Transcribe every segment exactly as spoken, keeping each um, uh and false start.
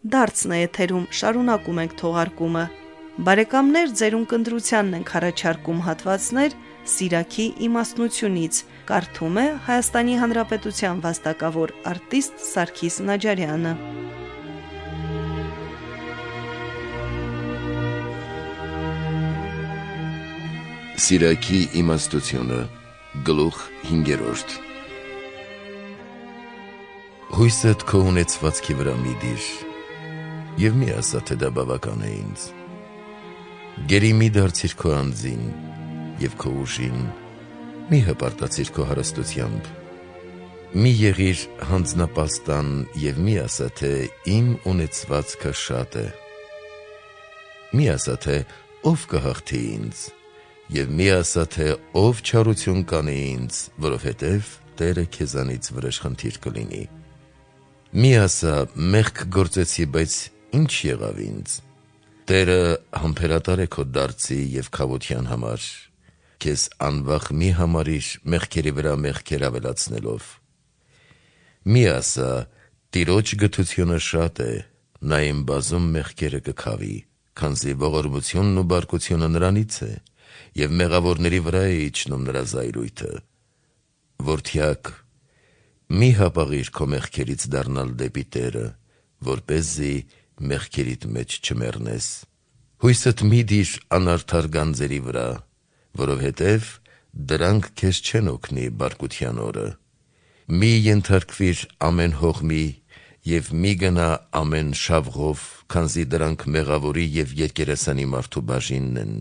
Դարձն է եթերում, շարունակում ենք թողարկումը։ Բարեկամներ, ձերուն կնդրությանն ենք առաջարկում հատվածներ Սիրաքի իմաստնությունից։ Կարդում է Հայաստանի Հանրապետության վաստակավոր արտիստ Սարգիս Նաջարյանը։ Սիրաքի իմաստությունը, գլուխ հինգերորդ։ Հույսդ քո ունեցվածքի վրա մի դիր, և մի ասա, թե դա բավական է ինձ։ Գերի մի դարձիր քո անձին և քո ուժին, մի հպարտացիր քո հարստությամբ։ Մի եղիր հանձնապաստան և մի ասա, թե իմ ունեցվածքը շատ է։ Մի ասա, թե ով կհաղթի ինձ, և մի ասա, թե ով չարություն կանի ինձ, որովհետև Տերը քեզանից վրեժխնդիր կլինի։ Մի ասա, մեղք գործեցի, բայց ինչ եղավ ինձ։ Տերը համբերատար է քո դարձի և քավության համար, քեզ անվախ մի համարիր մեղքերի վրա մեղքեր ավելացնելով։ Մի ասա, Տիրոջ գթությունը շատ է, նա իմ բազում մեղքերը կքավի, քանզի ողորմությունն ու բարկությունը նրանից է, և մեղավորների վրա է իջնում նրա զայրույթը։ Որդյակ, մի հապաղիր քո մեղքերից դառնալ դեպի Տերը, որպեսզի մեղքերիդ մեջ չմեռնես։ Հույսդ մի դիր անարդար գանձերի վրա, որովհետև դրանք քեզ չեն օգնի բարկության օրը։ Մի ենթարկվիր ամեն հողմի և մի գնա ամեն շավղով, քանզի դրանք մեղավորի և երկերեսանի մարդու բաժինն են։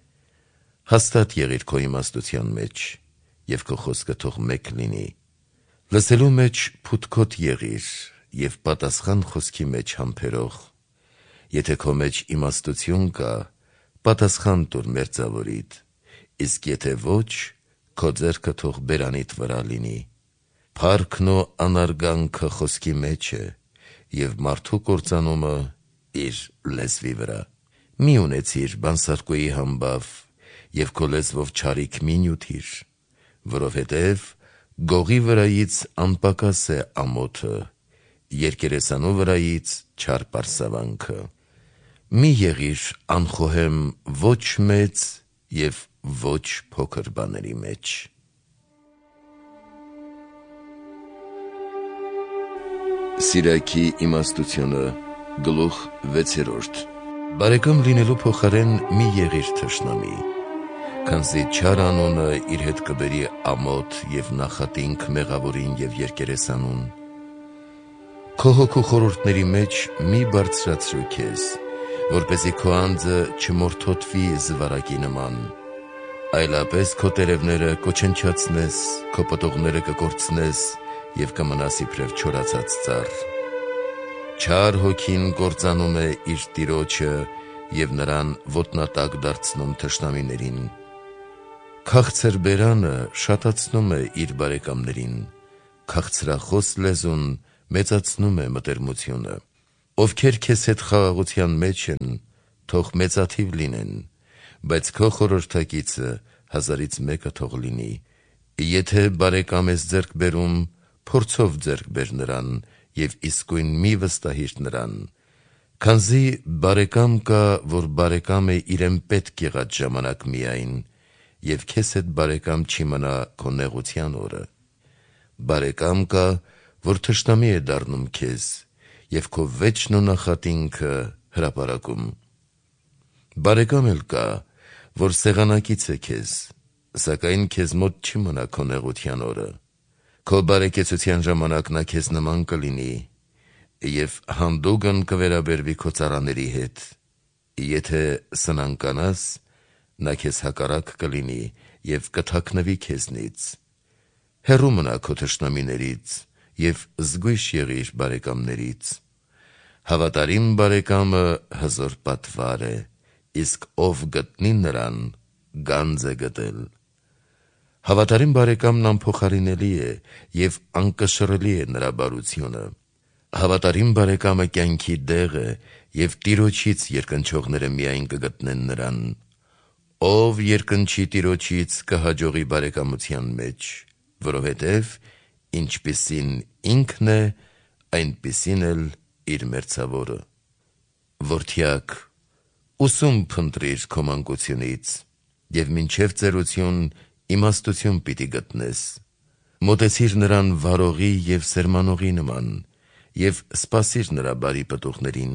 Հաստատ եղիր քո իմաստության մեջ, և քո խոսքը թող մեկ լինի։ Լսելու մեջ փութքոտ եղիր և պատասխան խոսքի մեջ համբերող։ Եթե քո մեջ իմաստություն կա, պատասխան տուր մերձավորիդ, իսկ եթե ոչ, քո ձեռքը թող բերանիդ վրա լինի։ Փառքն ու անարգանքը խոսքի մեջ է, և մարդու կործանումը իր լեզվի վրա։ Մի ունեցիր բանսարկուի համբավ, և քո լեզվով չարիք մի նյութիր, որովհետև գողի վրայից անպակաս է ամոթը, երկերեսանու վրայից չար պարսավանքը։ Մի եղիր անխոհեմ ոչ մեծ և ոչ փոքր բաների մեջ։ Սիրաքի իմաստությունը, գլուխ վեցերորդ։ Բարեկամ լինելու փոխարեն մի եղիր թշնամի, քանզի չար անունը իր հետ կբերի ամոթ և նախատինք մեղավորին և երկերեսանուն։ Քո հոգու խորհուրդների մեջ մի բարձրացրու քեզ, որպեսզի քո անձը չմորթոթվի զվարակի նման, այլապես քո տերևները կոչնչացնես, քո պտուղները կկորցնես և կմնաս իբրև չորացած ծառ։ Չար հոգին կործանում է իր տիրոջը և նրան ոտնատակ դարձնում թշնամիներին։ Քաղցր բերանը շատացնում է իր բարեկամներին, քաղցրախոս լեզուն մեծացնում է մտերմությունը։ Ովքեր քեզ հետ խաղաղության մեջ են, թող մեծաթիվ լինեն, բայց քո խորհրդակիցը հազարից մեկը թող լինի։ Եթե բարեկամ ես ձեռք բերում, փորձով ձեռք բեր նրան և իսկույն մի վստահիր նրան, քանզի բարեկամ կա, որ բարեկամ է իրեն պետք եղած ժամանակ միայն, և քեզ հետ բարեկամ չի մնա քո նեղության օրը։ Բարեկամ կա, որ թշնամի է դառնում քեզ և քո վեճն ու նախատինքը հրապարակում։ Բարեկամ էլ կա, որ սեղանակից է քեզ, սակայն քեզ մոտ չի մնա քո նեղության օրը։ Քո բարեկեցության ժամանակ նա քեզ նման կլինի և հանդուգն կվերաբերվի քո ծառաների հետ։ Եթե սնանկանաս, նա քեզ հակառակ կլինի և կթաքնվի քեզնից։ Հեռու մնա քո թշնամիներից և զգույշ եղիր բարեկամներից։ Հավատարիմ բարեկամը հզոր պատվար է, իսկ ով գտնի նրան, գանձ է գտել։ Հավատարիմ բարեկամն անփոխարինելի է և անկշռելի է նրա բարությունը։ Հավատարիմ բարեկամը կյանքի դեղ է, և Տիրոջից երկնչողները միայն կգտնեն նրան։ Ով երկնչի Տիրոջից, կհաջողի բարեկամության մեջ, որովհետև ինչպիսին ինքն է, այնպիսին էլ իր մերձավորը։ Որդյակ, ուսում փնտրիր քո մանկությունից, և մինչև ծերություն իմաստություն պիտի գտնես, մոտեցիր նրան վարողի և սերմանողի նման, և սպասիր նրա բարի պտուղներին,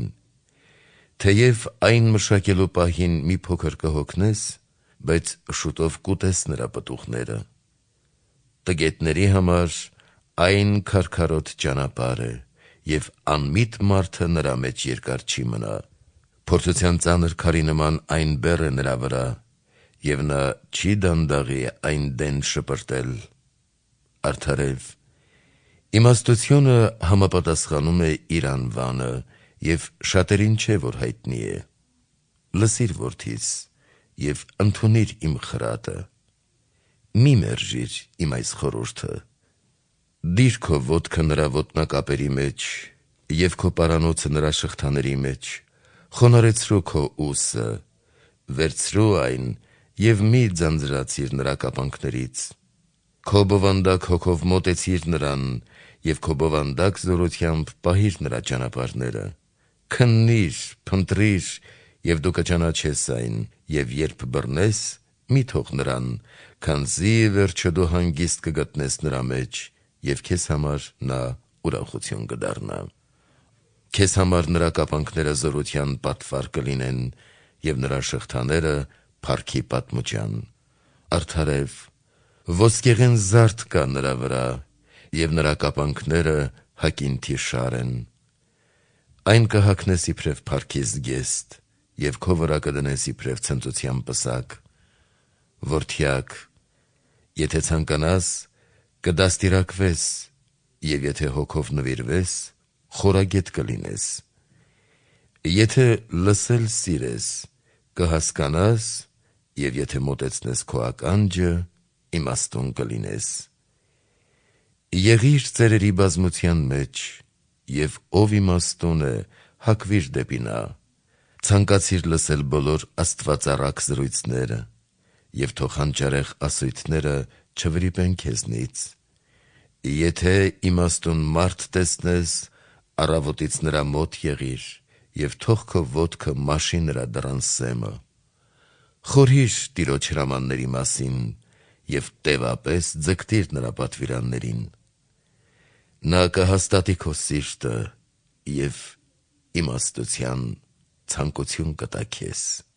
թեև այն մշակելու պահին մի փոքր կհոգնես, բայց շուտով կուտես նրա պտուղները, տգետների համար այն քարքարոտ ճանապարհ է, և անմիտ մարդը նրա մեջ երկար չի մնա, փորձության ծանր քարի նման այն բեռ է նրա վրա, և նա չի դանդաղի այն դեն շպրտել, արդարև, իմաստությունը համապատասխանում է իր անվանը, և շատերին չէ, որ հայտնի է, լսիր որդիս, և ընդունիր իմ խրատը, մի մերժիր իմ այս խորհուրդը, դիր քո ոտքը նրա ոտնակապերի մեջ, և քո պարանոցը նրա շղթաների մեջ, խոնարհեցրու քո ուսը, վերցրու այն և մի ձանձրացիր նրա կապանքներից, քո բովանդակ հոգով մոտեցիր նրան և քո բովանդակ զորությամբ պահիր նրա ճանապարհները, քննիր, փնտրիր և դու կճանաչես այն, և երբ բռնես, մի թող նրան, քանզի ի վերջո դու հանգիստ կգտնես նրա մեջ, և քեզ համար նա ուրախություն կդառնա, քեզ համար նրա կապանքները զորության պատվար կլինեն, և նրա շղթաները փառքի պատմության, արդարև, ոսկեղեն զարդ կա նրա վրա, և նրա կապանքները հակինթի շար են, այն կհագնես իբրև փառքի զգեստ, և քո վրա կդնես իբրև ցնծության պսակ, որդյակ, եթե ցանկանաս, կդաստիարակվես, և եթե հոգով նվիրվես, խորագետ կլինես, եթե լսել սիրես, կհասկանաս, և եթե մոտեցնես քո ականջը, իմաստուն կլինես, եղիր ծերերի բազմության մեջ, և ով իմաստուն է, հակվիր դեպի նա, ցանկացիր լսել բոլոր աստվածառակ զրույցները, և թող հանճարեղ ասույթները չվրիպեն քեզնից, եթե իմաստուն մարդ տեսնես, առավոտից նրա մոտ եղիր, և թող քո ոտքը մաշի նրա դռան սեմը, խորհիր Տիրոջ հրամանների մասին, և տևապես ձգտիր նրա պատվիրաններին, նա կհաստատի քո սիրտը, և իմաստության ցանկություն կտա քեզ։